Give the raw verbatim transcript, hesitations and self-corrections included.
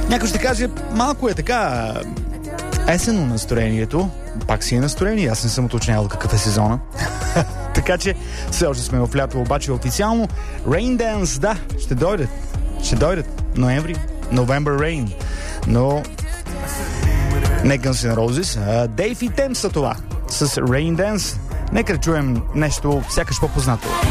Някой ще каже, малко е така есенно настроението. Пак си е настроение, аз не съм уточнявал какъв е сезона. Така че все още сме в лято, обаче официално Rain Dance, да, ще дойдат. Ще дойдат. Ноември, November Rain. Но не Guns N' Roses, а Дейв и Темп са това. С Rain Dance. Нека да чуем нещо сякаш по-познато.